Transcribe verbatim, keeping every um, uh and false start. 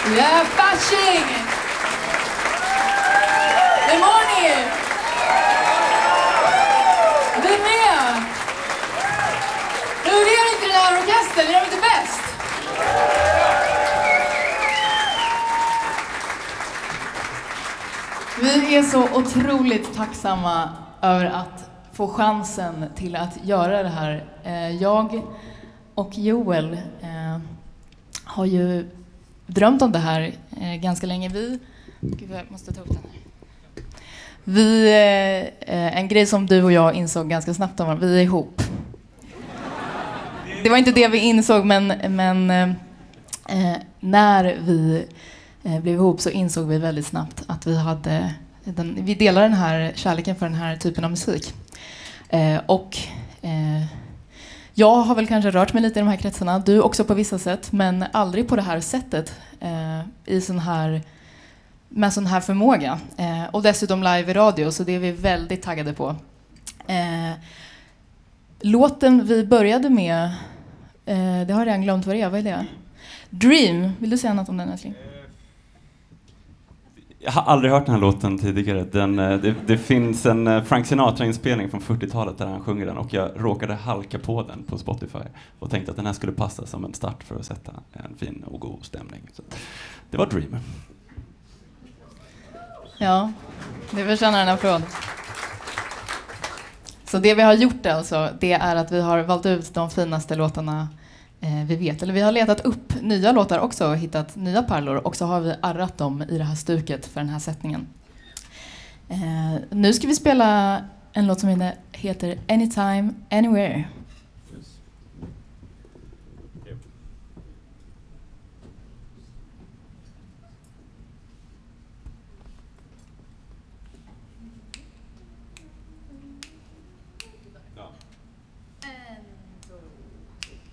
Yeah, Fasching! Hur mår ni? Vi är med! Hur är det inte den här orkestern? Är de inte bäst? Vi är så otroligt tacksamma över att få chansen till att göra det här. Jag och Joel har ju drömt om det här ganska länge. Vi, Gud, jag måste ta upp den här. Vi, en grej som du och jag insåg ganska snabbt om, vi är ihop. Det var inte det vi insåg, men, men eh, när vi eh, blev ihop så insåg vi väldigt snabbt att vi hade den, vi delar den här kärleken för den här typen av musik. Eh, och eh, jag har väl kanske rört mig lite i de här kretsarna, du också på vissa sätt, men aldrig på det här sättet eh, i sån här, med sån här förmåga. Eh, och dessutom live i radio, så det är vi väldigt taggade på. Eh, låten vi började med, eh, det har jag redan glömt vad det är, vad är det? Dream, vill du säga något om den, älskling? Jag har aldrig hört den här låten tidigare. Den, det, det finns en Frank Sinatra-inspelning från fyrtiotalet där han sjunger den, och jag råkade halka på den på Spotify och tänkte att den här skulle passa som en start för att sätta en fin och god stämning. Så det var Dream. Ja, det förtjänar en applåd. Så det vi har gjort alltså, det är att vi har valt ut de finaste låtarna eh, vi vet. Eller vi har letat upp nya låtar också och hittat nya pärlor. Och så har vi arrat dem i det här stuket för den här sättningen. Eh, nu ska vi spela en låt som heter Anytime, Anywhere.